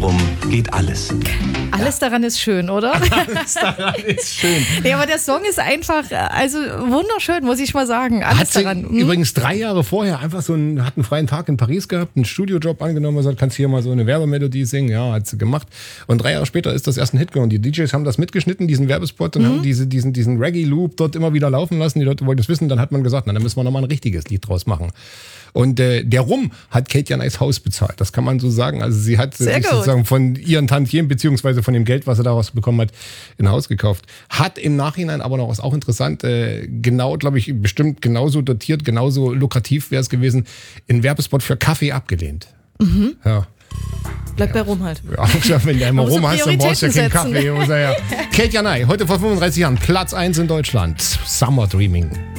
Rum geht alles. Alles daran ist schön, oder? Alles daran ist schön. Ja, aber der Song ist einfach, also wunderschön, muss ich mal sagen. Alles Hat sie daran. übrigens 3 Jahre vorher einfach hat einen freien Tag in Paris gehabt, einen Studiojob angenommen, gesagt, kannst hier mal so eine Werbemelodie singen. Ja, hat sie gemacht. Und 3 Jahre später ist das erst ein Hit geworden. Die DJs haben das mitgeschnitten, diesen Werbespot, und haben diesen Reggae-Loop dort immer wieder laufen lassen. Die Leute wollten es wissen. Dann hat man gesagt, na, dann müssen wir nochmal ein richtiges Lied draus machen. Und der Rum hat Kate Janais Haus bezahlt. Das kann man so sagen. Also sie hat sich sozusagen von ihren Tantiemen beziehungsweise von dem Geld, was sie daraus bekommen hat, ein Haus gekauft. Hat im Nachhinein aber noch, ist auch interessant, genau, glaube ich, bestimmt genauso dotiert, genauso lukrativ wäre es gewesen, einen Werbespot für Kaffee abgelehnt. Mhm. Ja. Bleibt bei Rum halt. Ja, wenn der immer Rum heißt, dann brauchst du ja keinen Prioritäten Kaffee. Kate Janais, heute vor 35 Jahren, Platz 1 in Deutschland. Summer Dreaming.